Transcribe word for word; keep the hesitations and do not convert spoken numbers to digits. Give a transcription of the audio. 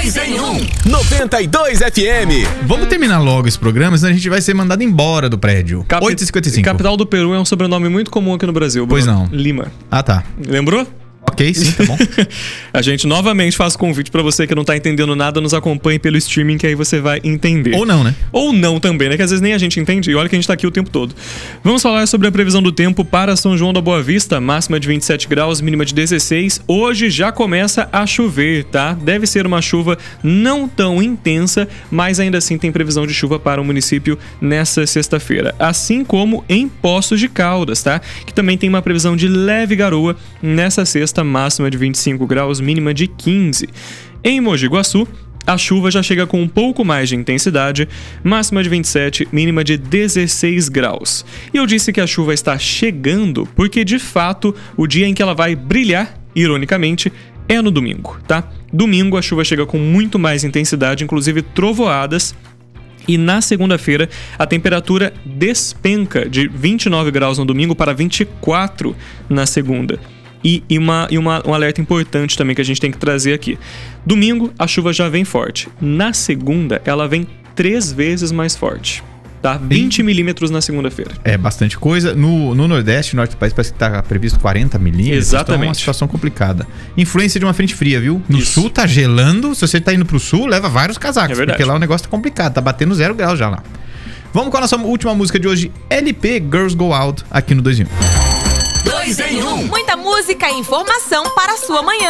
dois em um, noventa e dois F M. Vamos terminar logo esse programa, senão a gente vai ser mandado embora do prédio. Capi- oito e cinquenta e cinco. Capital do Peru é um sobrenome muito comum aqui no Brasil. Pois Bruno. não. Lima. Ah, tá. Lembrou? Ok, sim, tá bom. A gente novamente faz convite pra você que não tá entendendo nada, nos acompanhe pelo streaming, que aí você vai entender. Ou não, né? Ou não também, né? Que às vezes nem a gente entende. E olha que a gente tá aqui o tempo todo. Vamos falar sobre a previsão do tempo para São João da Boa Vista. Máxima de vinte e sete graus, mínima de dezesseis. Hoje já começa a chover, tá? Deve ser uma chuva não tão intensa, mas ainda assim tem previsão de chuva para o município nessa sexta-feira. Assim como em Poços de Caldas, tá? Que também tem uma previsão de leve garoa nessa sexta, máxima de vinte e cinco graus, mínima de quinze. Em Mogi Guaçu, a chuva já chega com um pouco mais de intensidade, máxima de vinte e sete, mínima de dezesseis graus. E eu disse que a chuva está chegando porque, de fato, o dia em que ela vai brilhar, ironicamente, é no domingo, tá? Domingo a chuva chega com muito mais intensidade, inclusive trovoadas. E na segunda-feira, a temperatura despenca de vinte e nove graus no domingo para vinte e quatro na segunda. E, e, uma, e uma, um alerta importante também que a gente tem que trazer aqui. Domingo, a chuva já vem forte. Na segunda, ela vem três vezes mais forte. Tá? vinte milímetros na segunda-feira. É bastante coisa. No, no Nordeste, no norte do país, parece que tá previsto quarenta milímetros. Exatamente. Então é uma situação complicada. Influência de uma frente fria, viu? No Isso. sul tá gelando. Se você tá indo pro sul, leva vários casacos. É verdade. Porque lá o negócio tá complicado. Tá batendo zero grau já lá. Vamos com a nossa última música de hoje. L P Girls Go Out, aqui no dois em um. dois em um. Muita música e informação para a sua manhã.